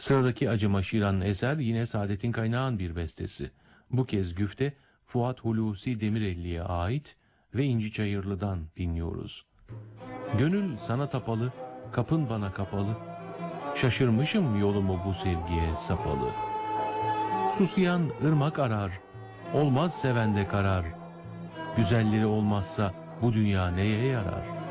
Sıradaki Acıma Şiran eser yine Saadettin Kaynağ'ın bir bestesi. Bu kez güfte Fuat Hulusi Demirelli'ye ait ve İnci Çayırlı'dan dinliyoruz. Gönül sana tapalı, kapın bana kapalı, şaşırmışım yolumu bu sevgiye sapalı. Susayan ırmak arar, olmaz sevende karar, güzelleri olmazsa bu dünya neye yarar?